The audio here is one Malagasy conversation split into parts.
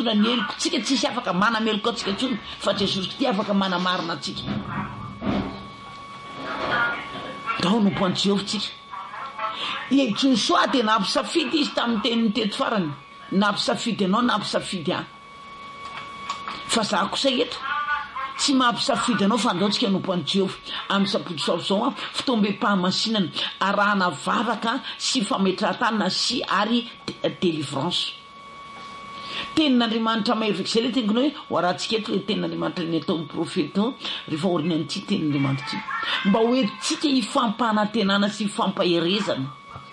mitondra ny heloko tsika tsisy afaka manameloko atsika tsony fa Jesosy Kristy afaka manamarina atsika. Dao no point Jéhovah tsika. Joshua dia nampisafidy izy tamin'ny teniny teto farany, nampisafidy anao nampisafidy ahy. Fa za kosa eto tsy mampisafidy anao fa andaotsika no point Jéhovah amin'ny sapotsao zao fitombe-pahamasinana arahana vavaka sy fametrahantanana sy ary délivrance. Tenin'Andriamanitra mahery zay le tengony hoe ho arahantsika eto le tenin'Andriamanitra ny ataon'ny profeta rehefa orinan'ity tenin'Andriamanitra ity mba hoentsika ifampanantenana sy ifampaherezana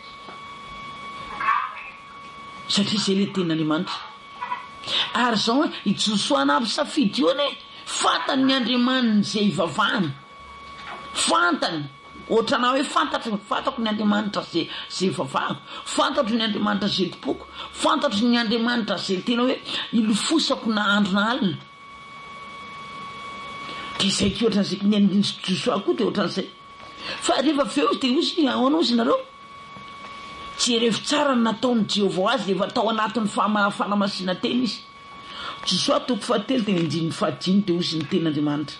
satria zay le tenin'Andriamanitra. Ary zao itsosoana aby safidy io ne fantany ny Andriamanitra zay ivavahany, fantany ohatrana hoe fantako ny Andriamanitra zay ivavahako, fantatro ny Andriamanitra zay topoko, fantatro ny Andriamanitra zay tena hoe ilofosako na andro na alina. De zay ke ohatran'izay ny andrinsy Joshua koa de ohatran'izay. Fa rehefa feo izy de ozy ahoana ozy nareo tsy rehefa tsara nataon'ny Jéhovah azy rehefa tao anatin'ny fanamasina tena izy. Joshua toko fahatelo de andininy fahadimy de ozy ny ten'Andriamanitra.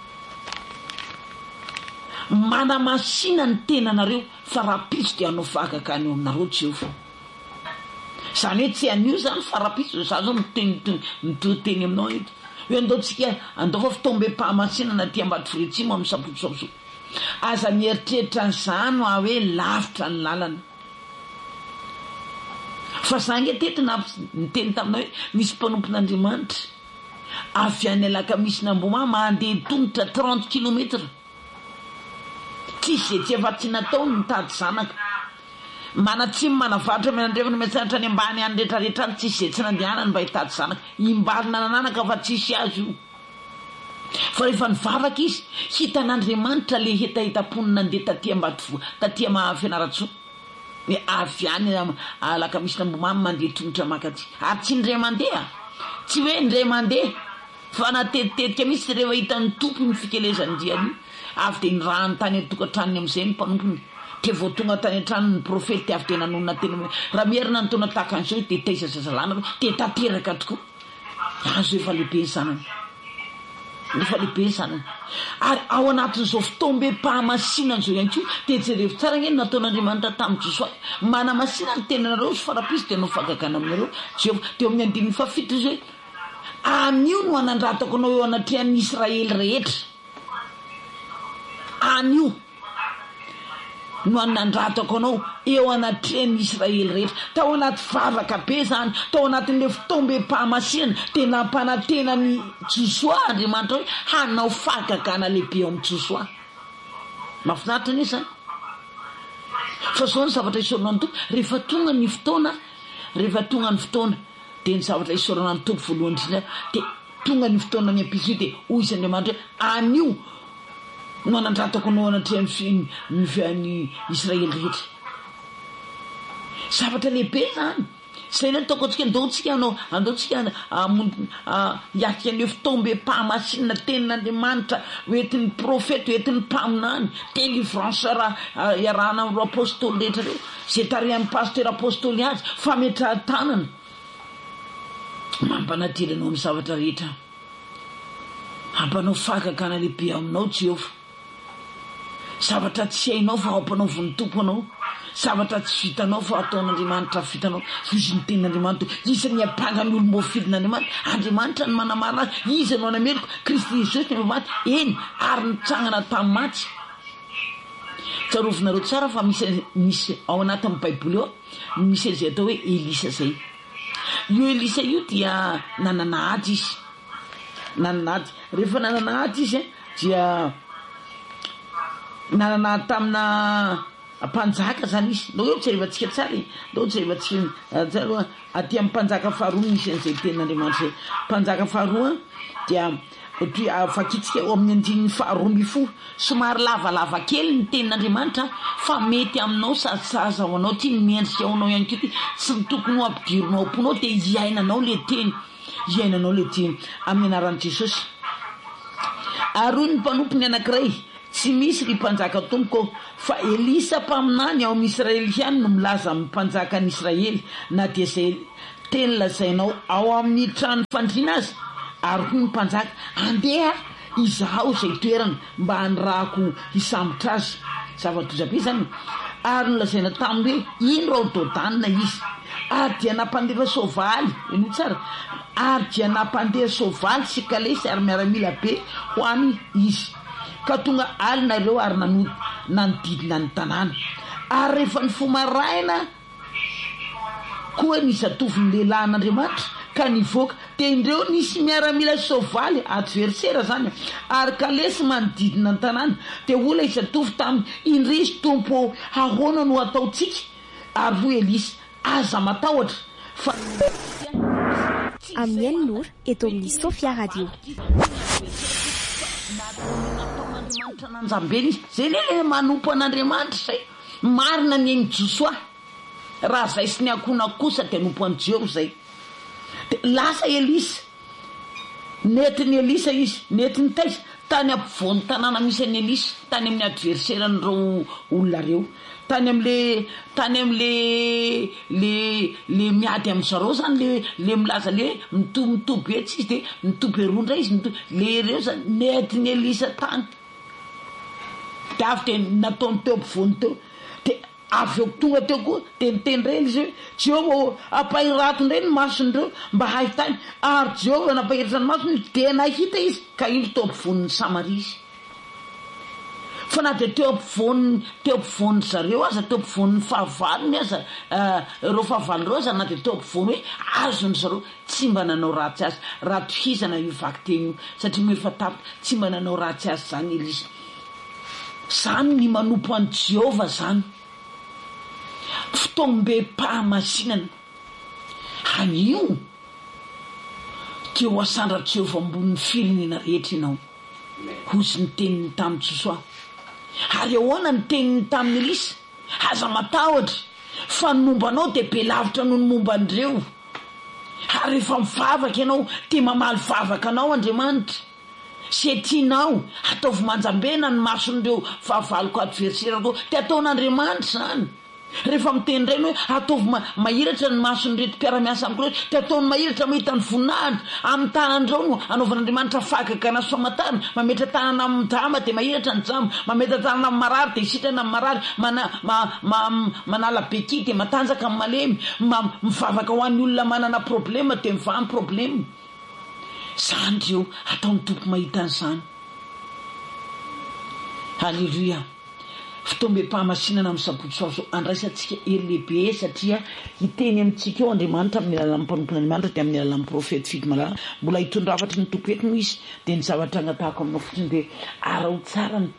Manamasina ny tenanareo fa rapiso de anao vagaka any aminareo Jéhovah. Zany hoe tsy anio zany fa rapiso za zao miteny aminao eto. Hoe andao fa fitombe-pahamasinana ty ambady firentsimo amin'ny sapotsao. Aza mieritreritra n'izany hoe lavitra ny lalana. Fa zange tetina miteny taminao hoe misy mpanompon'Andriamanitra avy any Alakamisina Amboma mandeha tongotra 30 km. Tsisy tsy efa tsy natao mitady zanaka. Manatsimy manavatra menandrevana misanatra any ambany any rehetrarehetra any tsisy tsy nandehanany mba hitady zanaka. Imbalina nananaka fa tsisy azy io. Fa rehefa nivavaka izy hitan'Andriamanitra le hetahitapony nandeha taty ambadivoa taty Fianaratsoa. Hoe avy any Alakamisina Amboma mandeha tongotra makaty. Ary tsy indray mandeha. Tsy hoe indray mandeha fa natetitetika mihitsy rehefa hitan'ny tompony fikelezany diany. Avy de nirahany tany atokantranony am'izay ny mpanompony. De vao tonga tany an-tranony profety avy de nanonona tena raha mierina ny taona tahaka an'izao de taiza zazalana de tanteraka tokoa. Azo efa lehibe ny zanany. Efa lehibe ny zanany. Ary ao anatin'izao fitombe-pahamasinana zao ihany koa de jerevy tsara nge nataon'Andriamanitra tamin'ny Joshua. Manamasina ny tenanareo sy farapiso de anao fagakana aminareo Jéhovah. De amin'ny andininy fafito izy hoe anio no anandratako anao eo anatrehan'ny Israely rehetra. Anio no anandratako anao eo anatrehan'ny Israely rehetra. Tao anaty vavaka be zany, tao anatin'le fitombe-pahamasinana de nampanantenany Joshua Andriamanitra hoe hanao fagagana lehibe eo amin'ny Joshua. Mahafinaritra ny izany. Fa zao ny zavatra isorana ny tompo rehefa tonga ny fotoana de ny zavatra isorana ny tompo voalohany indrindra de tonga ny fotoana ny ampiso de hoy izy Andriamanitra hoe anio no anandratako anao anatrehan'ny Israely rehetra. Zavatra lehibe zany. Zay ny ataoko antsika andaotsika hiatrika an'io fitombe-pahamasinana tenin'Andriamanitra hoentin'ny profeta hoentin'ny mpaminany délivrance iarahana amin'ireo apôstôly rehetra reo zay tarihan'ny pasteur apôstôly azy fametrahan-tanana mampanatily anao amin'ny zavatra rehetra. Ampanao fagagana lehibe aminao Jéhovah. Zavatra tsy hainao fa ampanaovy ny tompo anao. Zavatra tsy vitanao fa ataon'Andriamanitra vitanao. Izy ny tenin'Andriamanitra. Izy ny ampangany olombofidin'Andriamanitra. Andriamanitra ny manamara azy. Izy no anameloko. Kristy Jesosy ny maty. Eny ary nitsangana tamin'ny maty. Tsarovinareo tsara fa misy ao anatin'ny Baiboly eo misy izay atao hoe Elisa zay. Io Elisa io dia nanana ady izy. Nananady. Rehefa nananady izy dia nananady tamina mpanjaka zany izy. Ndao eo jerevantsika tsara. Ndao jerevantsika tsara aty amin'ny mpanjaka faharoa misy an'izay tenin'Andriamanitra. Mpanjaka faharoa dia fakitsika eo amin'ny andininy faharoa ambifolo. Somary lavalava kely ny tenin'Andriamanitra fa mety aminao sazaza ho anao ty miendrika ao anao ihany koa tsy tokony ho ampidirinao amponao de iainanao le teny. Iainanao le teny amin'ny anaran'i Jesosy. Ary ny mpanompony anankiray tsy misy ry mpanjaka tompoko fa Elisa mpaminany ao amin'ny Israely ihany no milaza amin'ny mpanjaka ny Israely na dia zay teny lazainao ao amin'ny trano fandriana azy ary koa ny mpanjaka andeha izaho zay toerana mba hanirahako hisambotra azy zava-dozabe zany ary nolazaina taminy hoe ino rao dodanina izy ary dia nampandefa soavaly ino tsara ary dia nampandeha soavaly sy kalesy ary miaramila be ho any izy ka tonga alinareo ary nanodidina ny tanàna ary rehefa ny fomaraina koa ny zatoviny lehilahy an'Andriamanitra ka nivoaka tendreo nisy miaramila soavaly adversera zany ary kalesy manodidina ny tanàna de ola izatovy taminy indrisy tompo ahoana no ataotsika ary ho Elisa aza matahotra fa Amiel Nour eto amin'ny Sofia Radio. Nanjambeny izy zay le manompo an'Andriamanitra zay marina ny eny Josoa raha zay sy ny akona kosa de nompo an'i Jehova zay de lasa Elisa netiny Elisa izy netiny taiza tany ampovoany tanàna misy an'i Elisa tany amin'ny adverseran'ireo olona reo tany am'le miady am'zareo zany le milaza le mitoby etsy izy de mitoby erondra izy le reo zany netiny Elisa tany de avy de nataony teo ampovoany teo de avy eo tonga teo koa de nitendreny izy hoe Jehova ampahiraton-dreny ny masondreo mba hahitany ary Jehova nampahiratra ny masony de nahita izy ka ino teo ampovoan'ny Samaria izy fa na de teo ampovoany zareo aza teo ampovoan'ny fahavalony aza ireo fahavaloreo aza na de teo ampovoany hoe azony zareo tsy mba nanao ratsy azy raha tohizana io vaky teny io satria efa tapy tsy mba nanao ratsy azy zany Elisa zany ny manompo an'i Jehova zany fotoam-be-pahamasinana hanio teo asandra Jehova ambonin'ny firenena rehetra ianao hozy ny teniny tamin'ny Josoa ary ahoana ny teniny tamin'ny Elisa aza matahotra fa ny momba anao de be lavitra noho ny momba andreo ary rehefa mivavaka ianao te mamaly vavaka anao Andriamanitra sy tianao ataovy manjambena ny mason'ireo fahavaloko adverserako de ataon'Andriamanitra zany rehefa miteny reny hoe ataovy mahiratra ny mason'irety mpiara-miasa amiko rehetra de ataony mahiratra mahita ny voninahitra amin'ny tanan'ireo no anaovan'Andriamanitra fagakana sy famantarana mametra tanana amin'ny drama de mahiratra ny drama mametra tanana amin'ny marary de sitrana amin'ny marary manala beky de matanjaka amin'ny malemy mivavaka ho an'ny olona manana problema de mivamy problema zany reo ataony tompo mahita an'izany halleluia fotoam-be-pahamasinana amin'ny sabotsy andraisantsika ery lehibe satria hiteny amintsika eo Andriamanitra amin'ny alalan'ny mpanompon'Andriamanitra de amin'ny alalan'ny profety Fidy Malala mbola hitondravatra ny tompo eto moa izy de ny zavatra agnatahako aminao fotsiny de arao tsara ny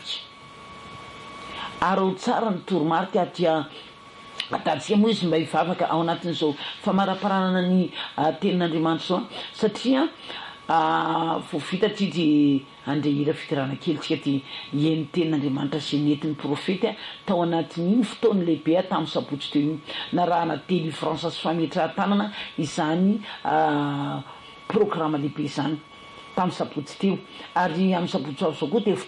toromarika dia atatsika moa izy mba hivavaka ao anatin'izao famaraparanana ny tenin'Andriamanitra zao satria vo vita ty de andrehira fitirana kely tsika ty hieny tenin'Andriamanitra sy nentin'ny profety tao anatin'iny fotoany lehibe tamin'ny sabotsy teo iny na rahana délivrance sy fametrahan-tanana izany programme lehibe zany tamin'ny sabotsy teo ary amin'ny sabotsy ao zao koa de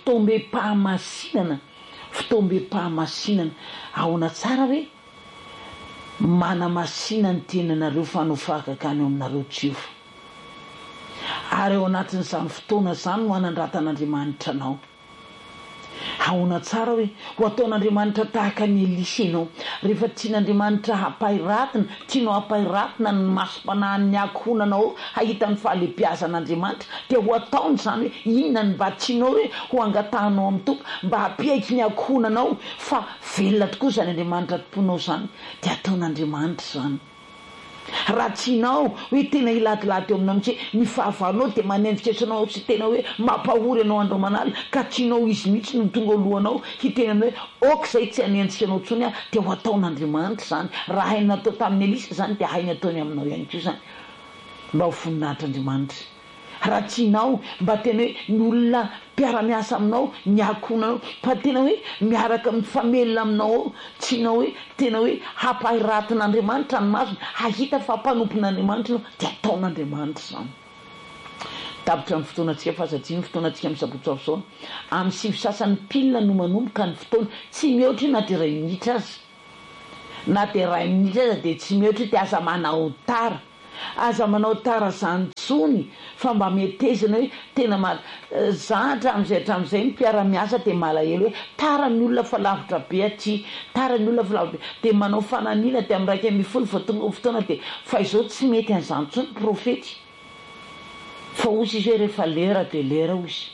fotoam-be-pahamasinana ahoana tsara hoe manamasina ny tenanareo fa no fahakakany ao aminareo Jehova ary ao anatin'izany fotoana zany no anandratan'Andriamanitra anao ahoana tsara hoe ho ataon'Andriamanitra tahaka ny Elisa ianao rehefa tian'Andriamanitra hampahiratina tianao hampahiratina ny masom-panahiny akohonanao hahita ny fahalebiazan'Andriamanitra de ho ataony zany hoe inona ny mba tianao hoe ho angatahanao amin'ny tompo mba hampihaiky ny akohonanao fa velona tokoa zany Andriamanitra tomponao zany de ataon'Andriamanitra zany raha tianao hoe tena iladilady eo aminao mihitsy ny fahavalonao de manendrika anao sy tena hoe mampahory anao andro manala ka tianao izy mihitsy no tonga alohanao hiteny aminao hoe ok zay tsy hanenjika anao tsony de ho ataon'Andriamanitra zany raha hainy natao tamin'ny Elisa zany de hainy ataony aminao ihany koa zany mba ho voninahitr'Andriamanitra raha tianao mba tena hoe ny olona mpiara-miasa aminao ny akohonanao fa tena hoe miaraka mifamelona aminao tianao hoe tena hoe hampahiratin'Andriamanitra ny masony hahita fa mpanompon'Andriamanitra anao de ataon'Andriamanitra zany tapitra ny fotoanantsika fahasatsiny fotoanantsika amin'ny sabotsy ao zao amin'ny sivy sasany pilina no manomboka ny fotoana tsy mihoatra na de 2 minitra azy na de ray minitra aza de tsy mihoatra ty aza manao tara aza manao tara zantsony fa mba metezina hoe tena za hatramin'izay mpiara-miasa de malahelo hoe tara ny olona fa lavitra be aty tara ny olona fa lavitra be de manao fananina de amy raika mifolo fa tonga fotoana de fa izao tsy mety an'izantsony profety fa osy izy hoe rehefa lera de lera osy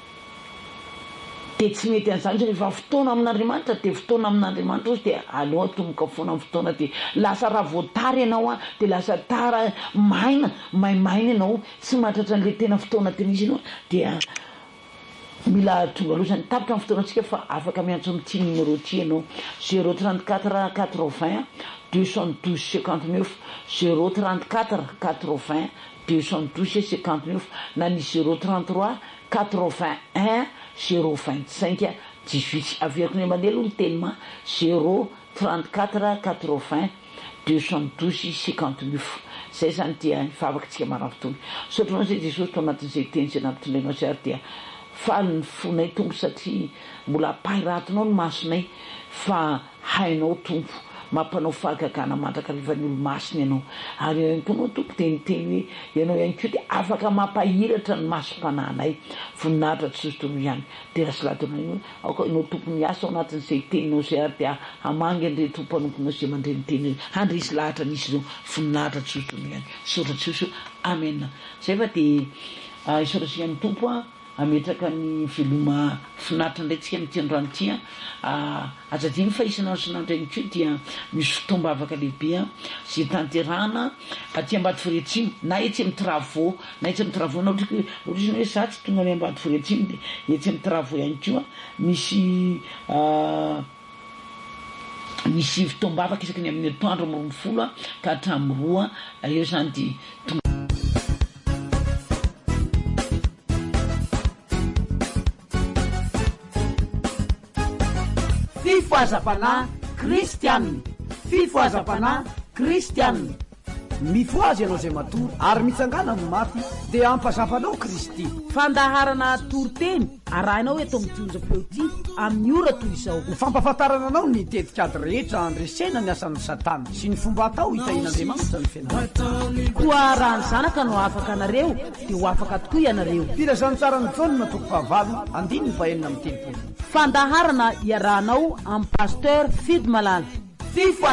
de tsy mety an'izany rehefa fotoana amin'Andriamanitra de fotoana amin'Andriamanitra ozy de aleo atomboka foana amin'ny fotoana de lasa raha voatary ianao de lasa tara maina maimaina ianao tsy mahatratra an'le tena fotoana tena izy ianao dia mila tonga aloha zany tapitra amin'ny fotoanantsika fa afaka miantso amin'ity numéro ty ianao 034 80 212 59 034 80 212 59 na ny 033 81 025 18 averiko ny manelo ny tenima 034 80 212 59 zay zany dia favakantsika maravitony sotranao zay Jesosy to anatin'izay teny zay nampitondrainao zay ary dia faly ny fonay tompo satria mbola pahiratinao ny masonay fa hainao tompo mampanao fahagagana mandrakarivan'ny olo masiny ianao ary ihany koa nao tompo de niteny hoe ianao ihany koa de afaka mampahiratra ny masom-pananay voninahitra tsotono ihany de raha sylatonao io aoka inao tompo miasa ao anatin'izay teninao zay ary de hamangy andre tompo anomponao zay mandreniteny handresy lahatra nisy zao voninahitra tsotono ihany soratsoso amen zay fa de isorasika ny tompo ametraka ny veloma finaritra ndraytsika nytiandroany ty azadiny fa isanao synandray ko dia misy fotomba avaka lehibe zay tanterana aty ambady foretsiny na etsy amy travaux na etsy amy travaux na ohatry hoe za tsy tonga ny ambady foretsiny de etsy amy travaux ihany koa misy fotomba avaka isaky ny amin'ny atoandro amorony folo ka hatramy roa eo zany de fifoazam-panahy kristianina fifoazam-panahy kristianina mifoazy ianao zay matory ary mitsangana no maty dia ampazampanao Kristy fandaharana toroteny arahinao eto mitionjapeo ty amin'ny ora toy izao ny fampafantarana anao ny tetikady rehetra andresena ny asan'ny satana sy ny fomba atao hitahin'Andriamanitra ny fianarana koa raha ny zanaka no afaka anareo dia ho afaka tokoa ianareo filazany tsara ny Jaona na toko fahavalo andiny fahenina amin'ny telopolo fandaharana iarahanao amin'ny pasteur Fidy Malala